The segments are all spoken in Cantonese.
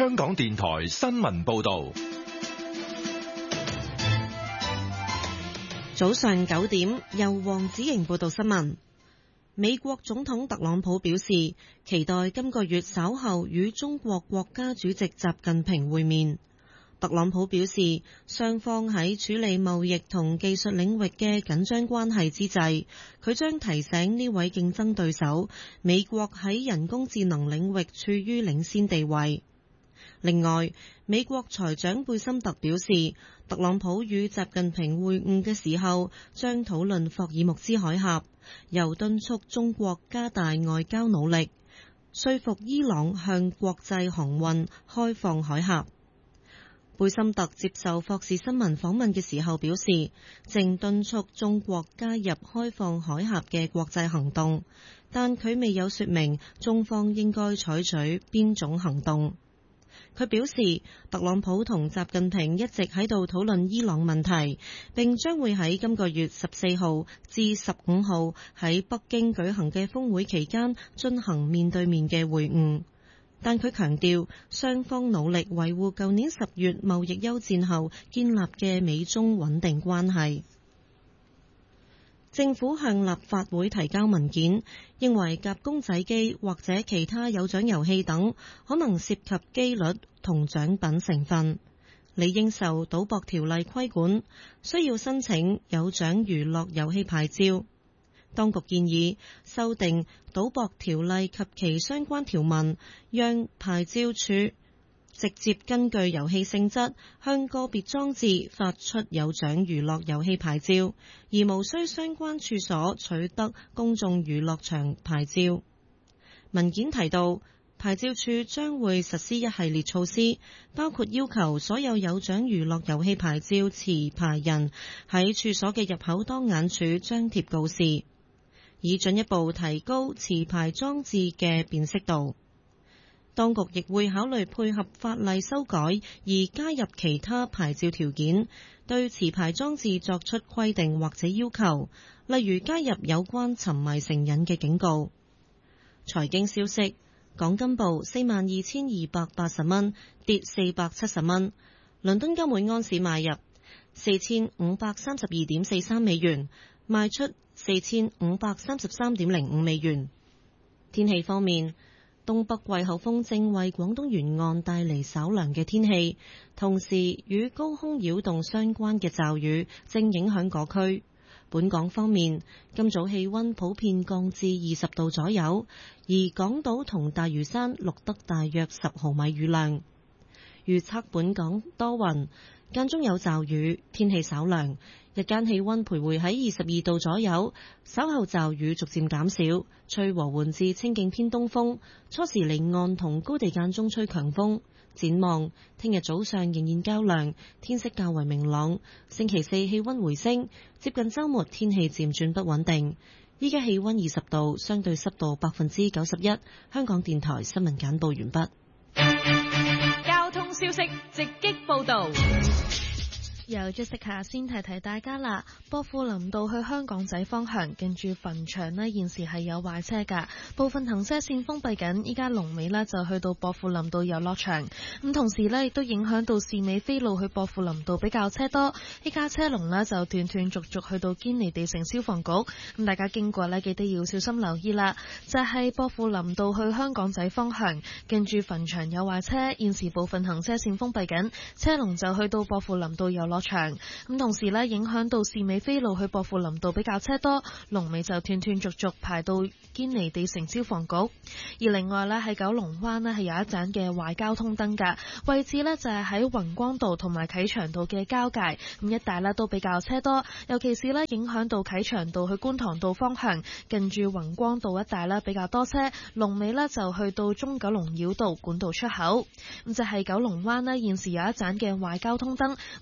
香港電台新聞報道。 早上9點，由黃子瑩報道新聞。美國總統特朗普表示，期待今個月稍後與中國國家主席習近平會面。特朗普表示，雙方喺處理貿易同技術領域嘅緊張關係之際，佢將提醒呢位競爭對手，美國喺人工智能領域處於領先地位。另外，美國財長貝森特表示，特朗普與習近平會晤嘅時候，將討論霍爾木茲海峽，又敦促中國加大外交努力，說服伊朗向國際航運開放海峽。貝森特接受霍士新聞訪問嘅時候表示，正敦促中國加入開放海峽嘅國際行動，但佢未有說明中方應該採取邊種行動。佢表示，特朗普同習近平一直喺度討論伊朗問題，並將會喺今個月14號至15號喺北京舉行嘅峰會期間進行面對面嘅會晤。但佢強調，雙方努力維護舊年10月貿易休戰後建立嘅美中穩定關係。政府向立法會提交文件，認為夾公仔機或者其他有獎遊戲等可能涉及機率同獎品成分，理應受賭博條例規管，需要申請有獎娛樂遊戲牌照。當局建議修訂賭博條例及其相關條文，讓牌照處直接根據遊戲性質向個別裝置發出有獎娛樂遊戲牌照，而無需相關處所取得公眾娛樂場牌照。文件提到，牌照處將會實施一系列措施，包括要求所有有獎娛樂遊戲牌照持牌人喺處所嘅入口當眼處張貼告示，以進一步提高持牌裝置嘅辨識度。當局亦會考慮配合法例修改而加入其他牌照條件，對持牌裝置作出規定或者要求，例如加入有關沉迷成癮嘅警告。財經消息，港金報42,280蚊，跌470蚊。倫敦金每安士買入4532.43美元，賣出4533.05美元。天氣方面，東北季候風正為廣東沿岸帶嚟稍涼嘅天氣，同時與高空擾動相關嘅驟雨正影響嗰區。本港方面，今早氣溫普遍降至20度左右，而港島同大嶼山錄得大約10毫米雨量。預測本港多雲，間中有驟雨，天氣稍涼，日間氣溫徘徊喺22度左右，稍後驟雨逐漸減少，吹和緩至清勁偏東風，初時離岸同高地間中吹強風。展望聽日早上仍然較涼，天色較為明朗。星期四氣溫回升，接近週末天氣漸轉不穩定。依家氣溫20度，相對濕度91%。香港電台新聞簡報完畢。 交通消息直擊報道。 由Jessica先提提大家啦，薄扶林道去香港仔方向近住墳場呢，現時係有壞車㗎，部分行車線封閉緊，依家龍尾呢就去到薄扶林道遊樂場，咁同時呢亦都影響到士美飛路去薄扶林道比較車多，依家車龍呢就斷斷續續去到堅尼地城消防局，咁大家經過呢記得要小心留意啦，就係薄扶林道去香港仔方向近住墳場有壞車，現時部分行車線封閉緊，車龍就去到薄扶林道遊樂場，咁同時呢影響到士美飛路去薄扶林道比較車多，龍尾就斷斷續續排到堅尼地城消防局。而另外呢喺九龍灣呢係有一盞嘅壞交通燈㗎，位置呢就係喺宏光道同埋啟祥道嘅交界，咁一帶呢都比較車多，尤其是呢影響到啟祥道去觀塘道方向近住宏光道一帶呢比較多車，龍尾呢就去到中九龍繞道管道出口。咁就係九龍灣呢現時有一盞嘅壞交通燈，位置呢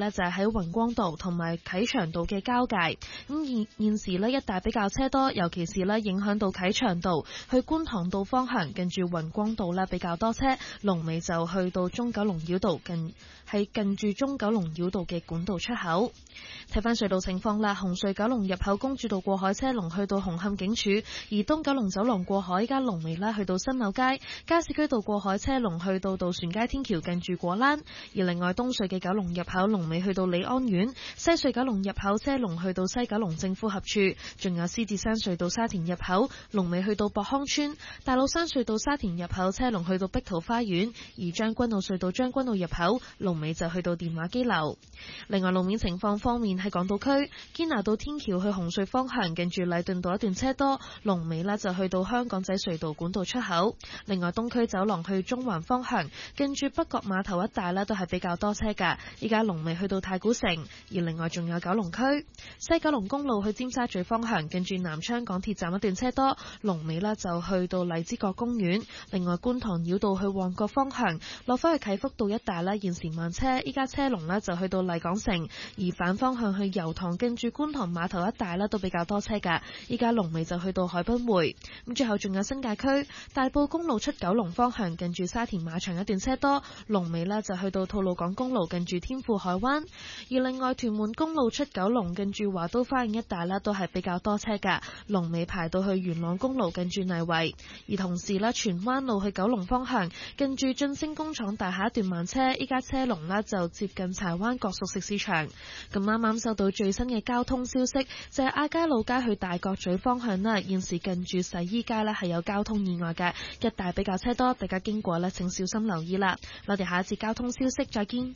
呢，就係喺榮光道同埋啟祥道嘅交界。咁現時呢，一帶比較車多，尤其是呢影響到啟祥道去觀塘道方向，近住榮光道呢比較多車，龍尾就去到中九龍繞道近住中九龍繞道嘅管道出口。睇翻隧道情況啦，紅隧九龍入口公主道過海車龍去到紅磡警署，而東九龍走廊過海加龍尾啦去到新柳街，加士居道過海車龍去到渡船街天橋近住果欄。而另外東隧嘅九龍入口龍尾去到李安苑，西隧九龍入口車龍去到西九龍政府合署，仲有獅子山隧道沙田入口龍尾去到博康村，大老山隧道沙田入口車龍去到碧桃花園，而將軍澳隧道將軍澳入口龍尾就去到電話機樓。另外路面情況方面，喺港島區堅拿道天橋去紅隧方向，近住禮頓道一段車多，龍尾呢就去到香港仔隧道管道出口。另外東區走廊去中環方向，近住北角碼頭一帶呢都係比較多車噶，依家龍尾去到太古城。而另外仲有九龍區西九龍公路去尖沙咀方向，近住南昌港鐵站一段車多，龍尾呢就去到荔枝角公園。另外觀塘繞道去旺角方向，落返去啟福道一帶呢現時慢車，依家車龍呢就去到麗港城。而反方向去油塘，近住觀塘碼頭一帶呢都比較多車噶，依家龍尾就去到海濱匯。咁最後仲有新界區大埔公路出九龍方向，近住沙田馬場一段車多，龍尾呢就去到吐露港公路近住天富海灣。而另外屯門公路出九龍，近住華都花園一帶呢都係比較多車噶，龍尾排到去元朗公路近住泥圍。而同時呢荃灣路去九龍方向，近住晉升工廠大廈一段慢車，依家車龍呢就接近柴灣角熟食市場。咁啱啱收到最新嘅交通消息，就係亞皆老街去大角咀方向啦，現時近住洗衣街呢係有交通意外嘅，一帶比較車多，大家經過呢請小心留意啦。我哋下一次交通消息再見。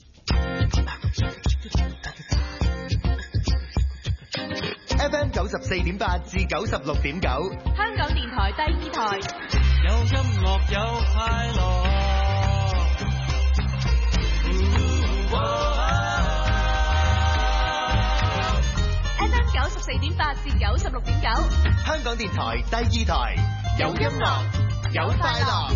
FM 94.8至96.9， 香港電台第二台， 有音樂有快樂。 FM 94.8至96.9， 香港電台第二台，有音樂有快樂。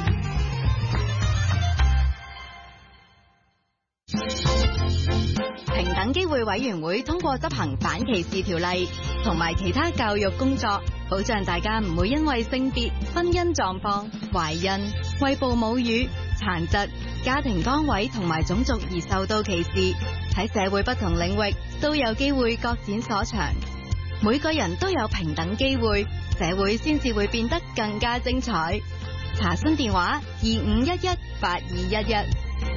平等機會委員會通過執行反歧視條例同埋其他教育工作，保障大家唔會因為性別、婚姻狀況、懷孕、餵哺母乳、殘疾、家庭崗位同埋種族而受到歧視。喺社會不同領域都有機會各展所長，每個人都有平等機會，社會先至會變得更加精彩。查詢電話25118211。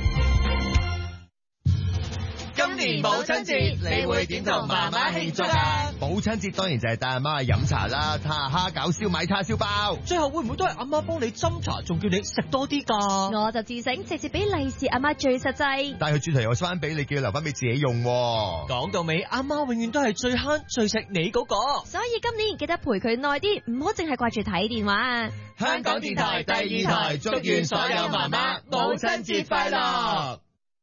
今年母親節，你會點同媽媽慶祝啊？母親節當然就係帶阿媽去飲茶啦，睇下蝦餃、燒賣、叉燒包。 最後會唔會都係阿媽幫你斟茶，仲叫你食多啲㗎？ 我就自醒，直接俾利是阿媽最實際。 但係佢轉頭又收翻俾你，叫佢留翻俾自己用。 講到尾，阿媽永遠都係最慳最食你嗰個。 所以今年記得陪佢耐啲，唔好淨係掛住睇電話。 香港電台第二台，祝願所有媽媽母親節快樂。